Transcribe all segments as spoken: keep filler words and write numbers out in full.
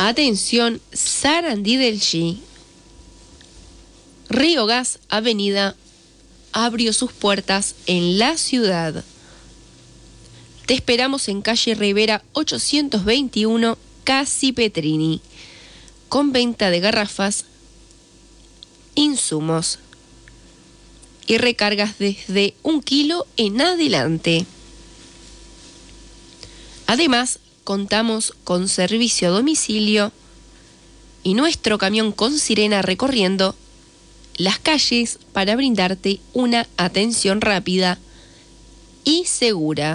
Atención, Sarandí del G. Río Gas Avenida abrió sus puertas en la ciudad. Te esperamos en calle Rivera ochocientos veintiuno, Casi Petrini, con venta de garrafas, insumos y recargas desde un kilo en adelante. Además, contamos con servicio a domicilio y nuestro camión con sirena recorriendo las calles para brindarte una atención rápida y segura.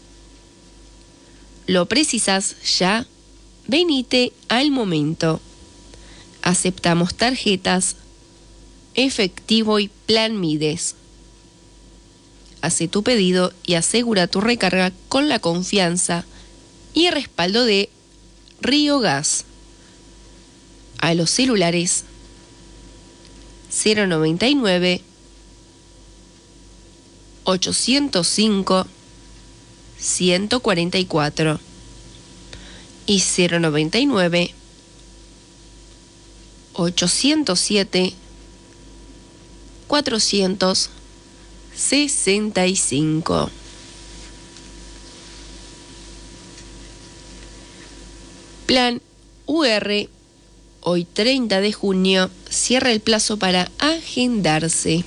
¿Lo precisas ya? Venite al momento. Aceptamos tarjetas, efectivo y plan Mides. Hace tu pedido y asegura tu recarga con la confianza y el respaldo de Río Gas. A los celulares cero noventa y nueve, ochocientos cinco, ciento cuarenta y cuatro y cero noventa y nueve, ochocientos siete, cuatrocientos sesenta y cinco. Plan U R, hoy treinta de junio, cierra el plazo para agendarse.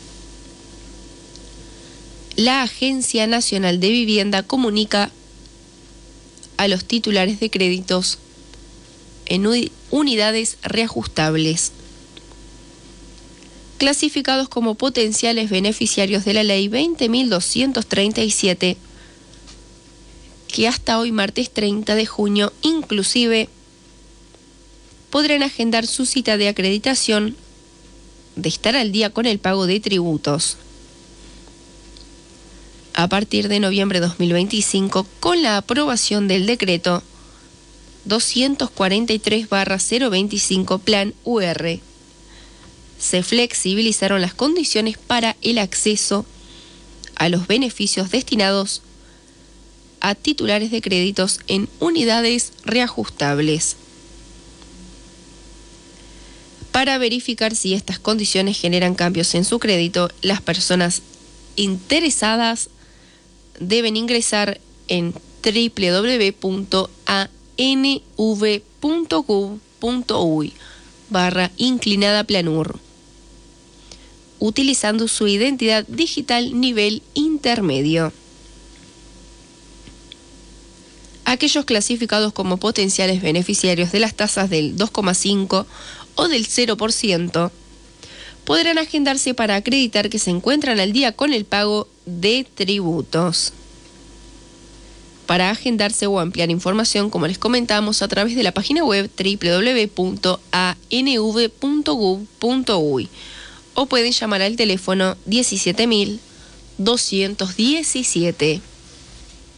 La Agencia Nacional de Vivienda comunica a los titulares de créditos en unidades reajustables, clasificados como potenciales beneficiarios de la Ley veinte mil doscientos treinta y siete, que hasta hoy martes treinta de junio inclusive podrán agendar su cita de acreditación de estar al día con el pago de tributos. A partir de noviembre de dos mil veinticinco, con la aprobación del decreto doscientos cuarenta y tres barra cero veinticinco Plan U R, se flexibilizaron las condiciones para el acceso a los beneficios destinados a titulares de créditos en unidades reajustables. Para verificar si estas condiciones generan cambios en su crédito, las personas interesadas deben ingresar en doble u doble u doble u punto a n v punto gov punto uy barra inclinada planur, utilizando su identidad digital nivel intermedio. Aquellos clasificados como potenciales beneficiarios de las tasas del dos coma cinco o del cero por ciento podrán agendarse para acreditar que se encuentran al día con el pago de tributos. Para agendarse o ampliar información, como les comentamos, a través de la página web doble u doble u doble u punto a n v punto gov punto uy o pueden llamar al teléfono diecisiete mil doscientos diecisiete.